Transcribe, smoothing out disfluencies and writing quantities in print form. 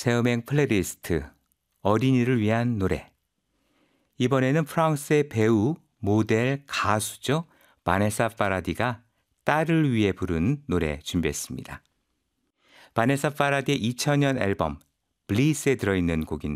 새음행 플레이리스트 어린이를 위한 노래. 이번에는 프랑스의 배우, 모델, 가수죠. 바네사 파라디가 딸을 위해 부른 노래 준비했습니다. 바네사 파라디의 2000년 앨범 블리스에 들어있는 곡인데